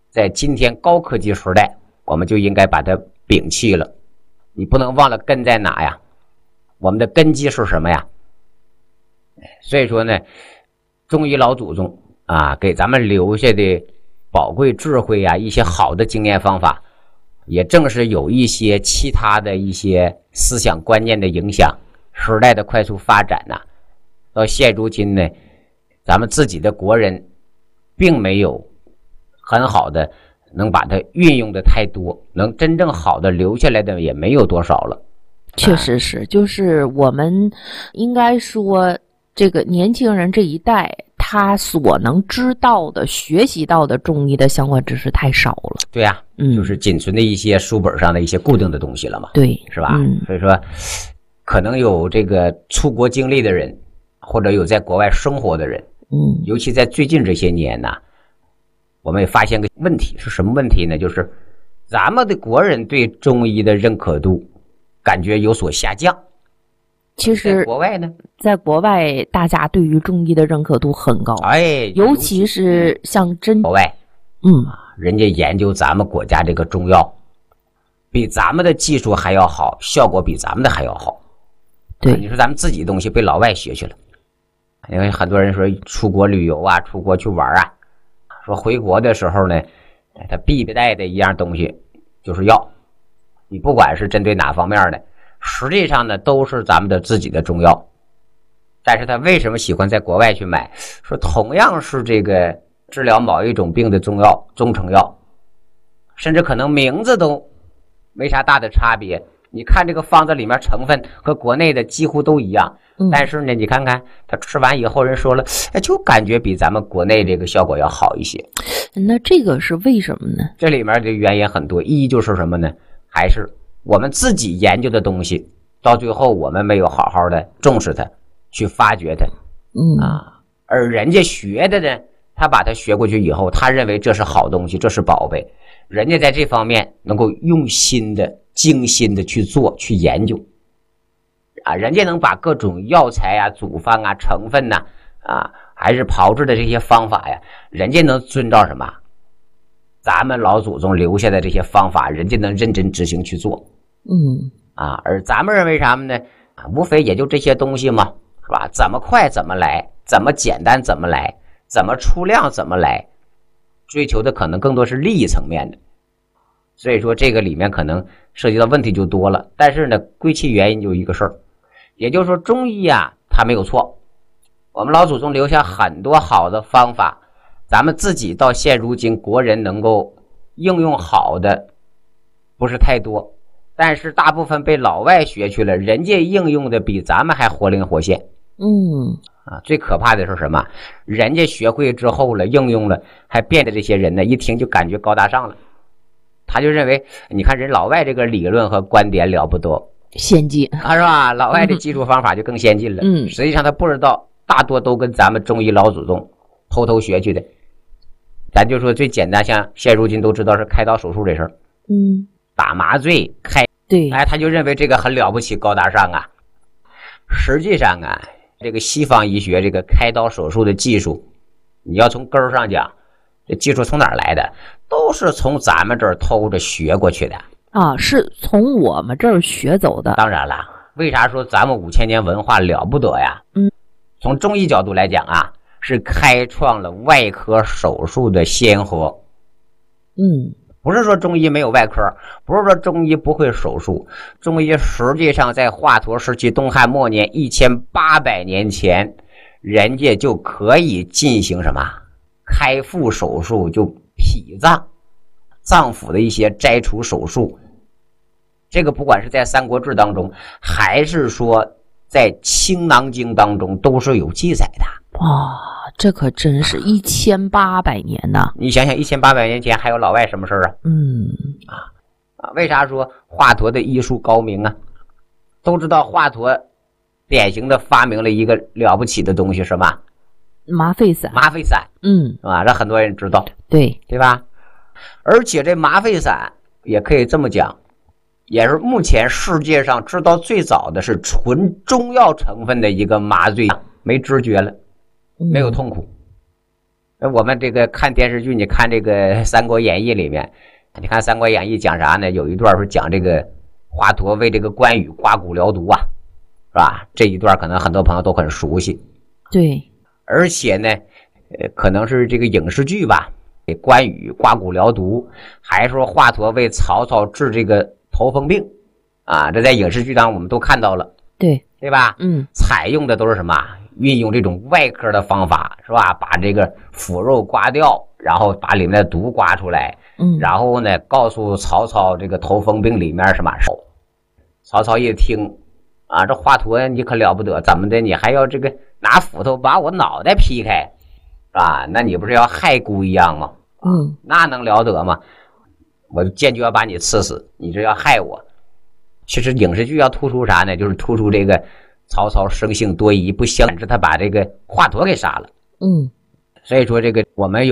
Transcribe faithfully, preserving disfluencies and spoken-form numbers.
在今天高科技时代，我们就应该把它摒弃了。你不能忘了根在哪呀？我们的根基是什么呀？所以说呢，中医老祖宗啊，给咱们留下的宝贵智慧啊，一些好的经验方法，也正是有一些其他的一些思想观念的影响，时代的快速发展呐、啊，到现如今呢，咱们自己的国人并没有很好的能把它运用的太多，能真正好的留下来的也没有多少了。 确实是，就是我们应该说这个年轻人这一代，他所能知道的学习到的中医的相关知识太少了。 对呀、啊嗯、就是仅存的一些书本上的一些固定的东西了嘛。 对， 是吧、 嗯、 所以说可能有这个出国经历的人，或者有在国外生活的人， 嗯， 尤其在最近这些年呢，我们也发现个问题，是什么问题呢？就是咱们的国人对中医的认可度感觉有所下降。 其实在国外呢， 在国外大家对于中医的认可度很高， 哎， 尤其是像真国外， 嗯， 人家研究咱们国家这个中药，比咱们的技术还要好，效果比咱们的还要好。 对， 你说咱们自己的东西被老外学去了，因为很多人说出国旅游啊，出国去玩啊，说回国的时候呢，他必带的一样东西就是药，你不管是针对哪方面的，实际上呢都是咱们的自己的中药。但是他为什么喜欢在国外去买？说同样是这个治疗某一种病的中药、中成药，甚至可能名字都没啥大的差别。你看这个方子里面成分和国内的几乎都一样， 嗯、 但是呢，你看看他吃完以后，人说了，哎，就感觉比咱们国内这个效果要好一些。 那这个是为什么呢？ 这里面的原因很多，一就是什么呢？还是我们自己研究的东西，到最后我们没有好好的重视它，去发掘它， 嗯啊，而人家学的呢，他把它学过去以后，他认为这是好东西，这是宝贝，人家在这方面能够用心的、精心的去做、去研究，啊，人家能把各种药材啊、组方啊、成分呐、啊，啊，还是炮制的这些方法呀，人家能遵照什么？咱们老祖宗留下的这些方法，人家能认真执行去做， 嗯啊，而咱们认为什么呢？啊，无非也就这些东西嘛，是吧？怎么快怎么来，怎么简单怎么来，怎么出量怎么来，追求的可能更多是利益层面的。所以说这个里面可能涉及到问题就多了。但是呢，归其原因就一个事儿，也就是说中医啊，它没有错，我们老祖宗留下很多好的方法，咱们自己到现如今国人能够应用好的不是太多，但是大部分被老外学去了，人家应用的比咱们还活灵活现。 嗯啊，最可怕的是什么？人家学会之后了，应用了，还变得这些人呢，一听就感觉高大上了。他就认为，你看人老外这个理论和观点了不得， 先进啊，是吧？老外的技术方法就更先进了。 嗯， 实际上他不知道，大多都跟咱们中医老祖宗偷偷学去的。咱就说最简单，像现如今都知道是开刀手术这事儿， 嗯， 打麻醉开， 对， 哎，他就认为这个很了不起、高大上啊。实际上啊，这个西方医学这个开刀手术的技术，你要从根儿上讲，这技术从哪儿来的？都是从咱们这儿偷着学过去的啊，是从我们这儿学走的。 当然了，为啥说咱们五千年文化了不得呀？ 嗯， 从中医角度来讲啊，是开创了外科手术的先河。 嗯， 不是说中医没有外科，不是说中医不会手术，中医实际上在华佗时期东汉末年一千八百年前，人家就可以进行什么开腹手术，就脾脏脏腑的一些摘除手术。这个不管是在三国志当中，还是说在青囊经当中，都是有记载的。 哇，这可真是一千八百年呐！ 你想想一千八百年前还有老外什么事儿啊？ 嗯啊啊，为啥说华佗的医术高明啊？都知道华佗典型的发明了一个了不起的东西，什么？ 麻沸散。 麻沸散， 嗯， 是吧？这很多人知道， 对对吧？而且这麻沸散也可以这么讲，也是目前世界上知道最早的是纯中药成分的一个麻醉，没知觉了，没有痛苦。 我们这个看电视剧，你看这个《三国演义》里面，你看《三国演义》讲啥呢？有一段是讲这个华佗为这个关羽刮骨疗毒啊，是吧？这一段可能很多朋友都很熟悉。 对， 而且呢，呃，可能是这个影视剧吧，给关羽刮骨疗毒，还说华佗为曹操治这个头风病啊，这在影视剧上我们都看到了， 对， 对吧？ 嗯， 采用的都是什么？运用这种外科的方法，是吧？把这个腐肉刮掉，然后把里面的毒刮出来， 嗯， 然后呢，告诉曹操这个头风病里面什么？曹操一听，啊，这华佗你可了不得，怎么的？你还要这个拿斧头把我脑袋劈开，啊？那你不是要害姑一样吗？ 嗯， 那能了得吗？我坚决要把你刺死，你这要害我。其实影视剧要突出啥呢？就是突出这个曹操生性多疑，不相知他把这个华佗给杀了。 嗯， 所以说这个我们有